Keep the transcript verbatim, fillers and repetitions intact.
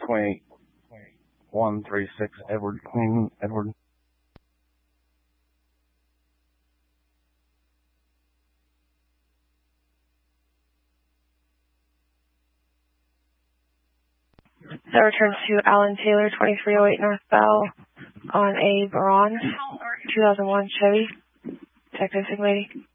twenty-eight one three six Edward Queen Edward. That returns to Alan Taylor, twenty-three oh eight North Bell, on a Bronze two thousand one Chevy. Detective Sig Lady.